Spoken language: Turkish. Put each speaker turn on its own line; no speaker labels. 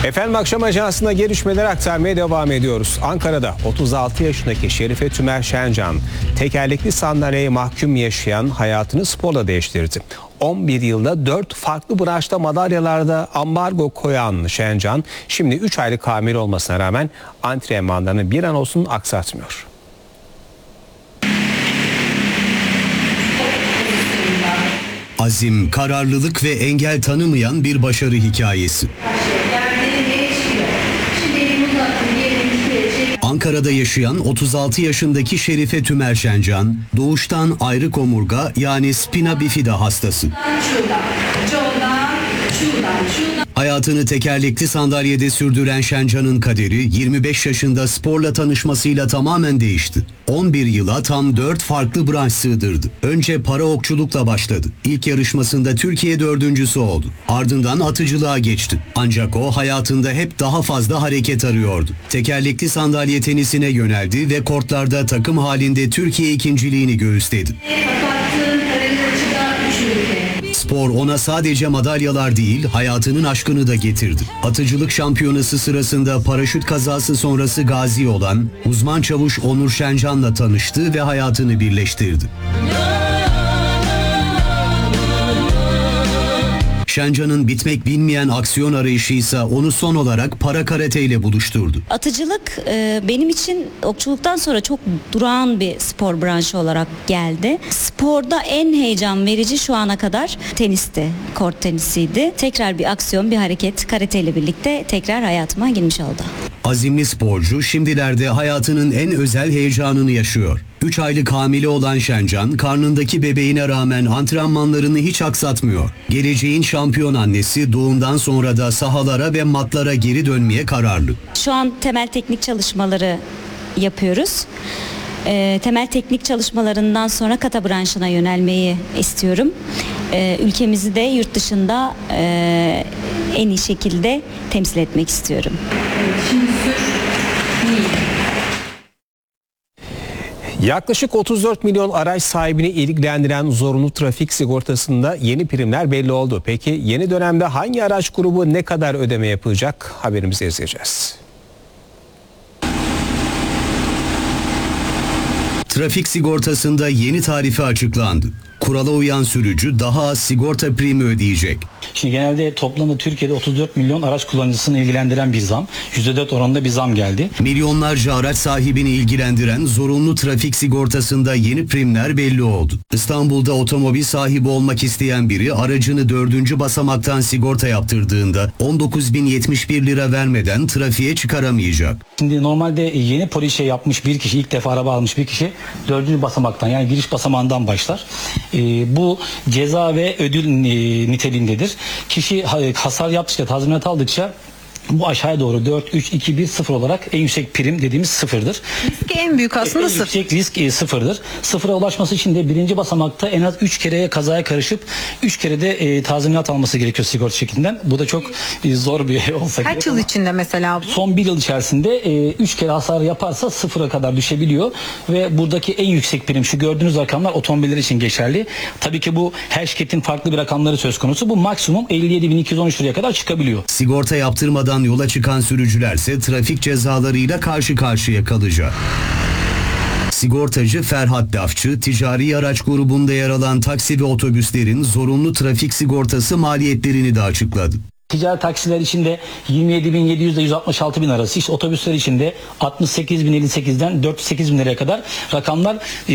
Efendim akşam ajansında gelişmeleri aktarmaya devam ediyoruz. Ankara'da 36 yaşındaki Şerife Tümer Şencan tekerlekli sandalyeye mahkum yaşayan hayatını sporla değiştirdi. 11 yılda 4 farklı branşta madalyalarda ambargo koyan Şencan şimdi 3 aylık hamile olmasına rağmen antrenmanlarını bir an olsun aksatmıyor.
Azim, kararlılık ve engel tanımayan bir başarı hikayesi. Ankara'da yaşayan 36 yaşındaki Şerife Tümer Şencan, doğuştan ayrık omurga yani spina bifida hastası. Hayatını tekerlekli sandalyede sürdüren Şencan'ın kaderi 25 yaşında sporla tanışmasıyla tamamen değişti. 11 yıla tam 4 farklı branş sığdırdı. Önce para okçulukla başladı. İlk yarışmasında Türkiye 4.'sü oldu. Ardından atıcılığa geçti. Ancak o hayatında hep daha fazla hareket arıyordu. Tekerlekli sandalye tenisine yöneldi ve kortlarda takım halinde Türkiye ikinciliğini göğüsledi. Spor ona sadece madalyalar değil, hayatının aşkını da getirdi. Atıcılık şampiyonası sırasında paraşüt kazası sonrası gazi olan uzman çavuş Onur Şencan'la tanıştı ve hayatını birleştirdi. Şencan'ın bitmek bilmeyen aksiyon arayışıysa onu son olarak para karate ile buluşturdu.
Atıcılık benim için okçuluktan sonra çok durağan bir spor branşı olarak geldi. Sporda en heyecan verici şu ana kadar tenisti, kort tenisiydi. Tekrar bir aksiyon, bir hareket karate ile birlikte tekrar hayatıma girmiş oldu.
Azimli sporcu şimdilerde hayatının en özel heyecanını yaşıyor. 3 aylık hamile olan Şencan, karnındaki bebeğine rağmen antrenmanlarını hiç aksatmıyor. Geleceğin şampiyon annesi doğumdan sonra da sahalara ve matlara geri dönmeye kararlı.
Şu an temel teknik çalışmaları yapıyoruz. Temel teknik çalışmalarından sonra kata branşına yönelmeyi istiyorum. Ülkemizi de yurt dışında en iyi şekilde temsil etmek istiyorum.
Yaklaşık 34 milyon araç sahibini ilgilendiren zorunlu trafik sigortasında yeni primler belli oldu. Peki yeni dönemde hangi araç grubu ne kadar ödeme yapacak? Haberimizi izleyeceğiz.
Trafik sigortasında yeni tarife açıklandı. Kurala uyan sürücü daha az sigorta primi ödeyecek.
Şimdi genelde toplamda Türkiye'de 34 milyon araç kullanıcısını ilgilendiren bir zam. %4 oranında bir zam geldi.
Milyonlarca araç sahibini ilgilendiren zorunlu trafik sigortasında yeni primler belli oldu. İstanbul'da otomobil sahibi olmak isteyen biri aracını 4. basamaktan sigorta yaptırdığında 19.071 lira vermeden trafiğe çıkaramayacak.
Şimdi normalde yeni polise yapmış bir kişi, ilk defa araba almış bir kişi 4. basamaktan yani giriş basamağından başlar. Bu ceza ve ödül niteliğindedir. Kişi hasar yaptıkça, tazminat aldıkça bu aşağıya doğru 4, 3, 2, 1, 0 olarak en yüksek prim dediğimiz sıfırdır.
Risk en büyük aslında sıfır.
Yüksek risk sıfırdır. Sıfıra ulaşması için de 1. basamakta en az 3 kereye kazaya karışıp 3 kere de tazminat alması gerekiyor sigorta şirketinden. Bu da çok zor bir olsa gerek.
Kaç yıl içinde mesela?
Son 1 yıl içerisinde 3 kere hasar yaparsa sıfıra kadar düşebiliyor ve buradaki en yüksek prim şu gördüğünüz rakamlar otomobiller için geçerli. Tabii ki bu her şirketin farklı bir rakamları söz konusu. Bu maksimum 57.213 liraya kadar çıkabiliyor.
Sigorta yaptırmadan yola çıkan sürücülerse trafik cezalarıyla karşı karşıya kalacak. Sigortacı Ferhat Lafçı, ticari araç grubunda yer alan taksi ve otobüslerin zorunlu trafik sigortası maliyetlerini de açıkladı.
Ticari taksiler içinde 27.700 ile 166.000 arası, işte otobüsler içinde 68.058'den 408.000 liraya kadar rakamlar